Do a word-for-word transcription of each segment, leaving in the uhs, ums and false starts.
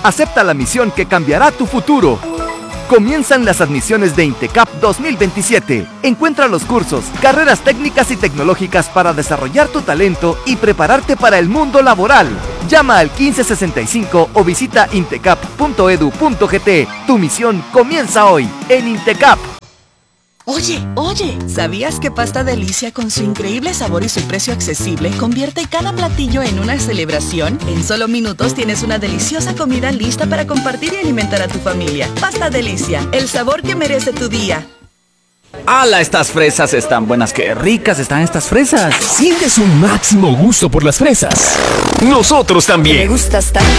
Acepta la misión que cambiará tu futuro. Comienzan las admisiones de INTECAP dos mil veintisiete. Encuentra los cursos, carreras técnicas y tecnológicas para desarrollar tu talento y prepararte para el mundo laboral. Llama al quince sesenta y cinco o visita intecap punto edu punto gt. Tu misión comienza hoy en INTECAP. Oye, oye, ¿sabías que Pasta Delicia con su increíble sabor y su precio accesible convierte cada platillo en una celebración? En solo minutos tienes una deliciosa comida lista para compartir y alimentar a tu familia. Pasta Delicia, el sabor que merece tu día. ¡Hala! Estas fresas están buenas. ¡Qué ricas están estas fresas! Sientes un máximo gusto por las fresas. Nosotros también. Me gustas tanto.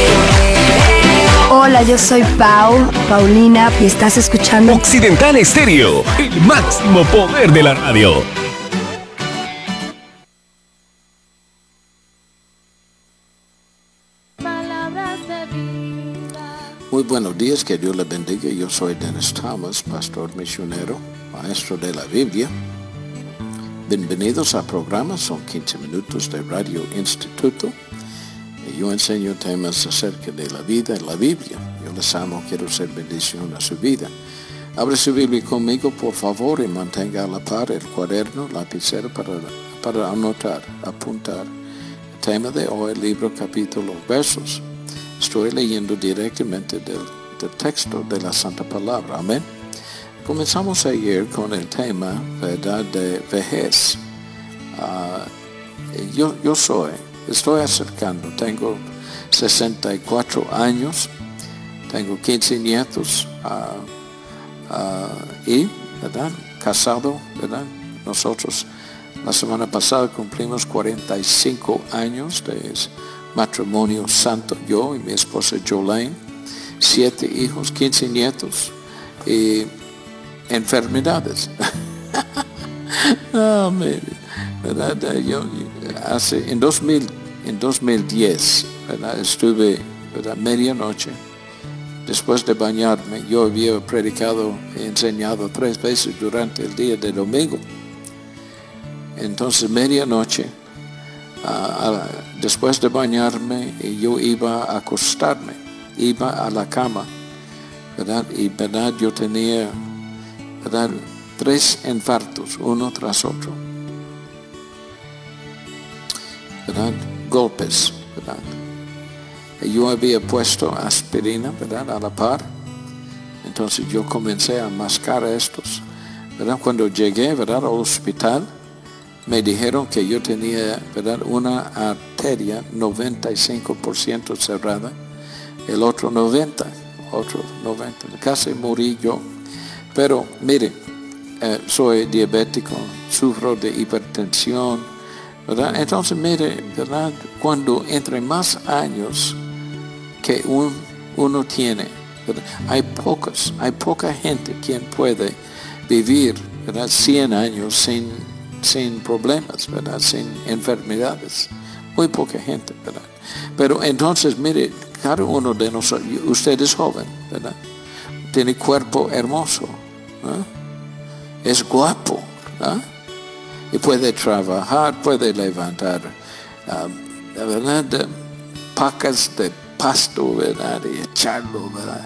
Hola, yo soy Pau, Paulina, y estás escuchando Occidental Estéreo, el máximo poder de la radio. Muy buenos días, que Dios les bendiga. Yo soy Dennis Thomas, pastor misionero, maestro de la Biblia. Bienvenidos al programa, son quince minutos de Radio Instituto. Y yo enseño temas acerca de la vida en la Biblia. Yo les amo, quiero ser bendición a su vida. Abre su Biblia conmigo, por favor, y mantenga a la par el cuaderno, lapicero para, para anotar, apuntar. El tema de hoy, el libro, capítulo, versos. Estoy leyendo directamente del, del texto de la Santa Palabra. Amén. Comenzamos ayer con el tema, ¿verdad?, de vejez. Uh, yo, yo soy, estoy acercando, tengo sesenta y cuatro años, tengo quince nietos uh, uh, y, ¿verdad?, casado, ¿verdad? Nosotros la semana pasada cumplimos cuarenta y cinco años de matrimonio santo, yo y mi esposa Jolene, siete hijos, quince nietos y enfermedades. Oh, ¿verdad? Yo, hace, en, dos mil, en dos mil diez, ¿verdad?, estuve, ¿verdad?, medianoche, después de bañarme. Yo había predicado y enseñado tres veces durante el día de domingo. Entonces, medianoche, uh, uh, después de bañarme, yo iba a acostarme, iba a la cama, ¿verdad? Y, ¿verdad?, yo tenía, ¿verdad?, tres infartos, uno tras otro, ¿verdad?, golpes, ¿verdad? Y yo había puesto aspirina, ¿verdad?, a la par. Entonces yo comencé a mascar estos, ¿verdad? Cuando llegué, ¿verdad?, al hospital, me dijeron que yo tenía, ¿verdad?, una arteria noventa y cinco por ciento cerrada, el otro noventa, otro noventa, casi morí yo. Pero mire, eh, soy diabético, sufro de hipertensión, ¿verdad? Entonces mire, ¿verdad?, cuando entre más años que un, uno tiene, ¿verdad?, hay pocas, hay poca gente quien puede vivir, ¿verdad?, cien años sin, sin problemas, ¿verdad?, sin enfermedades. Muy poca gente, ¿verdad? Pero entonces mire, cada uno de nosotros, usted es joven, ¿verdad?, tiene cuerpo hermoso, ¿eh? Es guapo, ¿eh? Y puede trabajar, puede levantar, uh, ¿verdad?, de pacas de pasto, ¿verdad?, y echarlo, ¿verdad?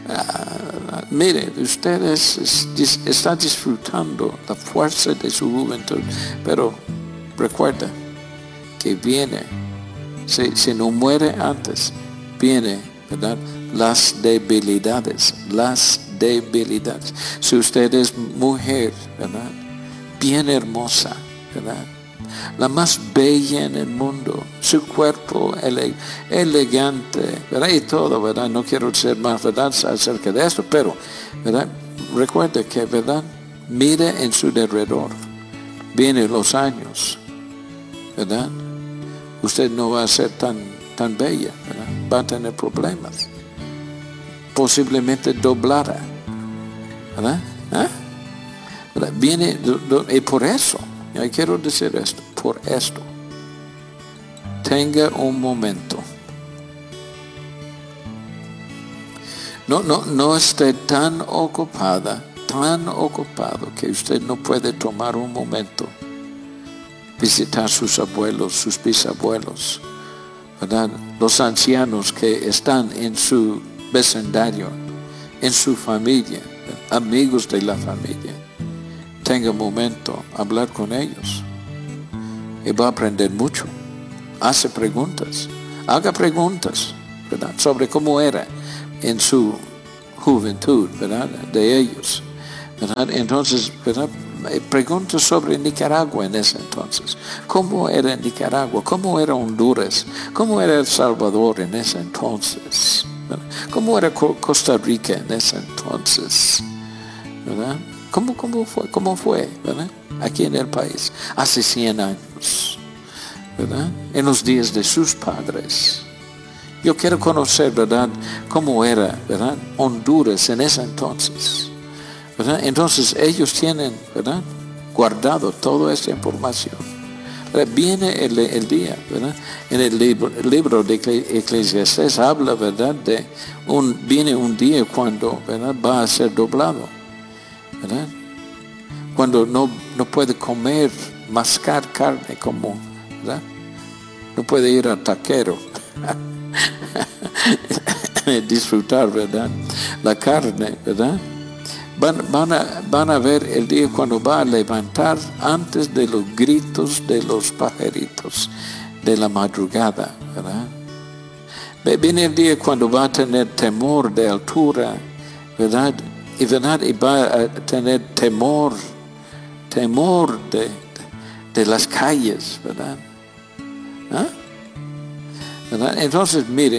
Uh, mire, usted es, es, está disfrutando la fuerza de su juventud, pero recuerda que viene, si, si no muere antes, viene, ¿verdad?, las debilidades, las debilidades. Si usted es mujer, ¿verdad?, bien hermosa, ¿verdad?, la más bella en el mundo, su cuerpo ele elegante, ¿verdad?, y todo, ¿verdad? No quiero ser más, ¿verdad?, acerca de esto, pero, ¿verdad?, recuerde que, ¿verdad?, mire en su alrededor, vienen los años, ¿verdad? Usted no va a ser tan, tan bella, ¿verdad?, va a tener problemas, posiblemente doblada, ¿verdad? ¿Eh? ¿Verdad? Viene, do, do, y por eso, yo quiero decir esto, por esto, tenga un momento. No, no, no esté tan ocupada, tan ocupado que usted no puede tomar un momento, visitar sus abuelos, sus bisabuelos, ¿verdad? Los ancianos que están en su vecindario, en su familia, amigos de la familia. Tenga un momento, hablar con ellos. Y va a aprender mucho. Hace preguntas. Haga preguntas, ¿verdad? Sobre cómo era en su juventud, ¿verdad? De ellos, ¿verdad? Entonces, ¿verdad? Preguntas sobre Nicaragua en ese entonces. ¿Cómo era Nicaragua? ¿Cómo era Honduras? ¿Cómo era El Salvador en ese entonces? ¿Verdad? ¿Cómo era Costa Rica en ese entonces? ¿Verdad? ¿Cómo, cómo fue? ¿Cómo fue? ¿Verdad? Aquí en el país, hace cien años, ¿verdad? En los días de sus padres. Yo quiero conocer, ¿verdad? Cómo era, ¿verdad? Honduras en ese entonces, ¿verdad? Entonces ellos tienen, ¿verdad? Guardado toda esa información. ¿Verdad? Viene el, el día, ¿verdad? En el libro, el libro de Eclesiastés habla, ¿verdad? De un, viene un día cuando, ¿verdad? Va a ser doblado, ¿verdad? Cuando no, no puede comer, mascar carne como, ¿verdad? No puede ir al taquero. Disfrutar, ¿verdad? La carne, ¿verdad? Van, van, a, van a ver el día cuando va a levantar antes de los gritos de los pajaritos de la madrugada, ¿verdad? Viene el día cuando va a tener temor de altura, ¿verdad? Y, ¿verdad? Y va a tener temor, temor de, de las calles, ¿verdad? ¿Ah? ¿Verdad? Entonces, mire,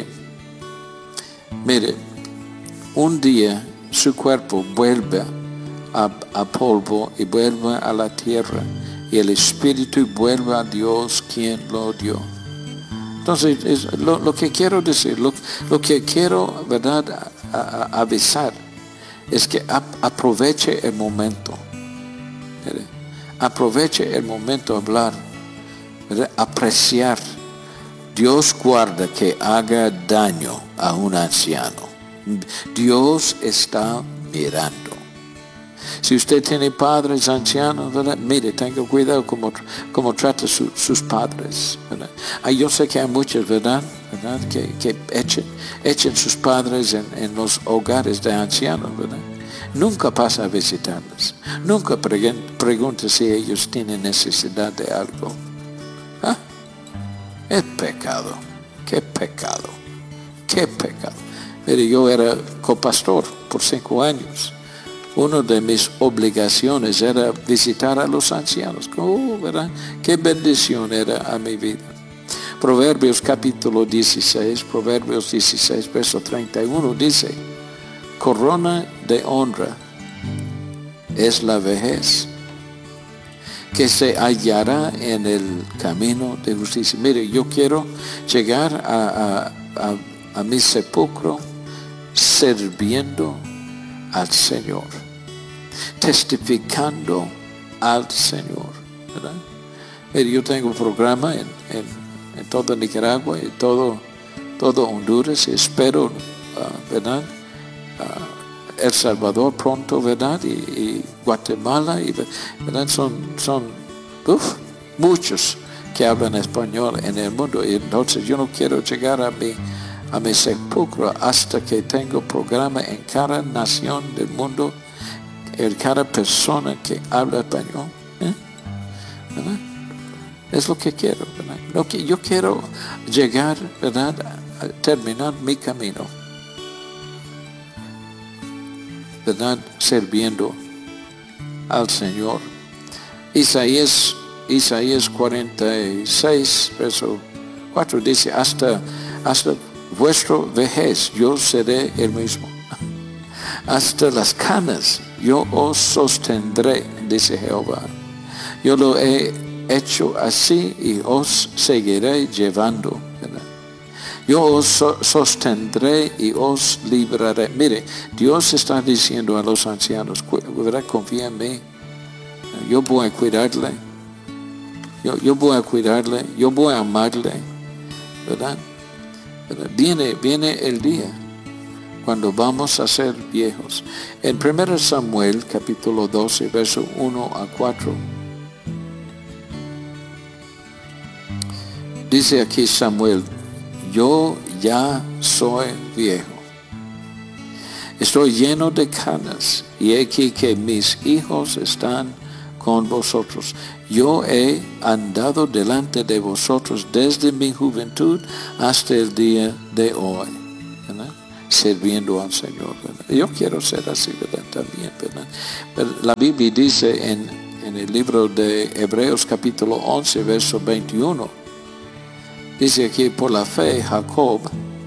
mire, un día su cuerpo vuelve a, a polvo y vuelve a la tierra y el espíritu vuelve a Dios quien lo dio. Entonces, es lo, lo que quiero decir, lo, lo que quiero, ¿verdad? A, a, avisar es que ap, aproveche el momento, ¿verdad? Aproveche el momento de hablar, ¿verdad? Apreciar. Dios guarda que haga daño a un anciano. Dios está mirando. Si usted tiene padres ancianos, ¿verdad? Mire, tenga cuidado como, como trata su, sus padres, ¿verdad? Ah, yo sé que hay muchos, ¿verdad? ¿verdad? Que, que echen, echen sus padres en, en los hogares de ancianos, ¿verdad? Nunca pasa a visitarlos. Nunca pregunta si ellos tienen necesidad de algo. ¿Ah? Es pecado. Qué pecado. Qué pecado. Mire, yo era copastor por cinco años. Una de mis obligaciones era visitar a los ancianos. Oh, ¿verdad? Qué bendición era a mi vida. Proverbios capítulo dieciséis, Proverbios dieciséis, verso treinta y uno dice: corona de honra es la vejez, que se hallará en el camino de justicia. Mire, yo quiero llegar a, a, a, a mi sepulcro sirviendo al Señor, testificando al Señor, ¿verdad? Mire, yo tengo un programa en, en, en toda Nicaragua y todo, todo Honduras, y espero, uh, ¿verdad? Uh, El Salvador pronto, ¿verdad? Y, y Guatemala, y, ¿verdad? Son, son uf, muchos que hablan español en el mundo. Y entonces yo no quiero llegar a mi, a mi sepulcro hasta que tengo programa en cada nación del mundo, en cada persona que habla español. ¿eh? ¿Verdad? Es lo que quiero, ¿verdad? Lo que yo quiero llegar, ¿verdad? A terminar mi camino, ¿verdad? Sirviendo al Señor. Isaías, Isaías cuarenta y seis, verso cuatro dice: hasta, hasta vuestro vejez yo seré el mismo. Hasta las canas yo os sostendré, dice Jehová. Yo lo he hecho así y os seguiré llevando, ¿verdad? Yo os so sostendré y os libraré. Mire, Dios está diciendo a los ancianos, ¿verdad? Confía en mí. Yo voy a cuidarle. Yo, yo voy a cuidarle. Yo voy a amarle. ¿Verdad? ¿Verdad? Viene, viene el día cuando vamos a ser viejos. En primero Samuel, capítulo doce, verso uno a cuatro. Dice aquí Samuel, yo ya soy viejo. Estoy lleno de canas, y aquí que mis hijos están con vosotros. Yo he andado delante de vosotros desde mi juventud hasta el día de hoy, ¿verdad? Sirviendo al Señor, ¿verdad? Yo quiero ser así, ¿verdad? También, ¿verdad? Pero la Biblia dice en, en el libro de Hebreos capítulo once, verso veintiuno, dice que por la fe Jacob,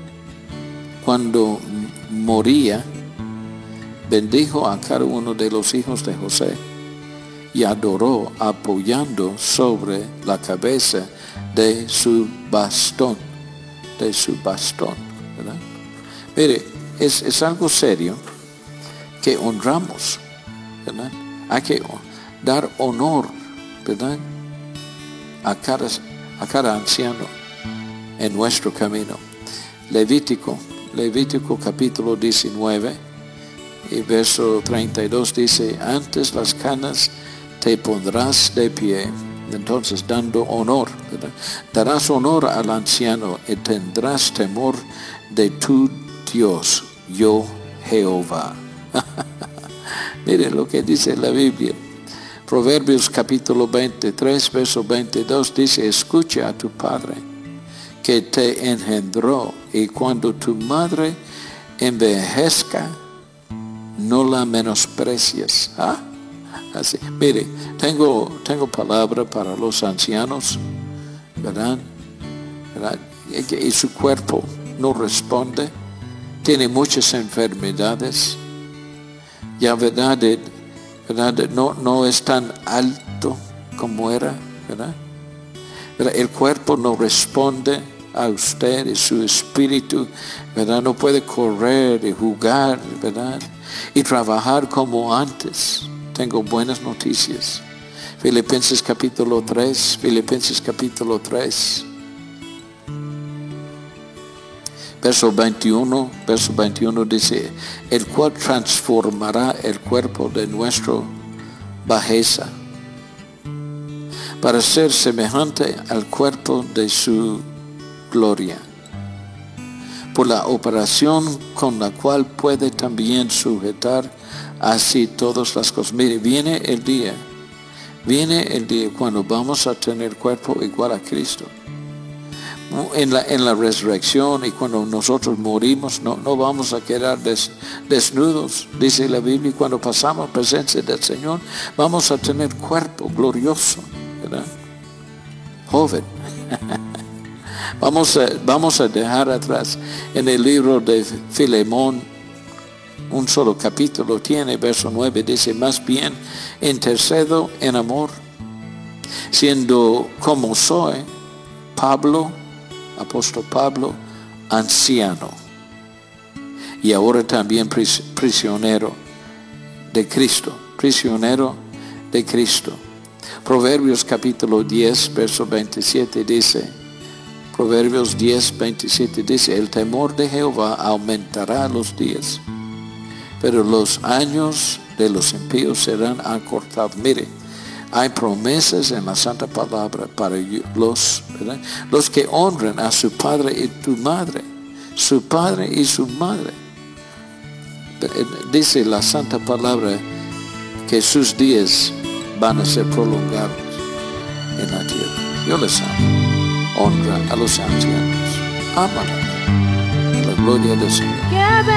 cuando moría, bendijo a cada uno de los hijos de José y adoró apoyando sobre la cabeza de su bastón, de su bastón, ¿verdad? Mire, es, es algo serio que honramos, ¿verdad? Hay que dar honor, ¿verdad? A cada, a cada anciano en nuestro camino. Levítico, Levítico capítulo diecinueve y verso treinta y dos dice: antes las canas te pondrás de pie, entonces dando honor, ¿verdad? Darás honor al anciano y tendrás temor de tu Dios, yo Jehová. Mire lo que dice la Biblia. Proverbios capítulo veintitrés, verso veintidós dice: escucha a tu padre que te engendró, y cuando tu madre envejezca, no la menosprecies. ¿Ah? Así. Mire, tengo, tengo palabra para los ancianos, ¿verdad? ¿verdad? Y, y su cuerpo no responde, tiene muchas enfermedades, ya verdad, verdad no, no es tan alto como era, ¿verdad? ¿verdad? El cuerpo no responde a usted y su espíritu, ¿verdad? No puede correr y jugar, ¿verdad? Y trabajar como antes. Tengo buenas noticias. Filipenses capítulo tres, Filipenses capítulo tres, verso veintiuno, verso veintiuno dice: el cual transformará el cuerpo de nuestra bajeza para ser semejante al cuerpo de su gloria, por la operación con la cual puede también sujetar así todas las cosas. Mire, viene el día, viene el día cuando vamos a tener cuerpo igual a Cristo. En la, en la resurrección, y cuando nosotros morimos, no, no vamos a quedar des, desnudos, dice la Biblia. Cuando pasamos presencia del Señor, vamos a tener cuerpo glorioso, ¿verdad? Joven. Vamos a, vamos a dejar atrás. En el libro de Filemón, un solo capítulo tiene, verso nueve, dice: más bien intercedo en amor, siendo como soy Pablo, apóstol Pablo, anciano, y ahora también pris, prisionero de Cristo, prisionero de Cristo. Proverbios capítulo diez, verso veintisiete dice, Proverbios diez, veintisiete dice: el temor de Jehová aumentará los días, pero los años de los impíos serán acortados. Mire, hay promesas en la Santa Palabra para los, ¿verdad? Los que honran a su padre y tu madre, su padre y su madre. Dice la Santa Palabra que sus días van a ser prolongados en la tierra. Yo les amo. Honra a los ancianos. Aman. La gloria del Señor.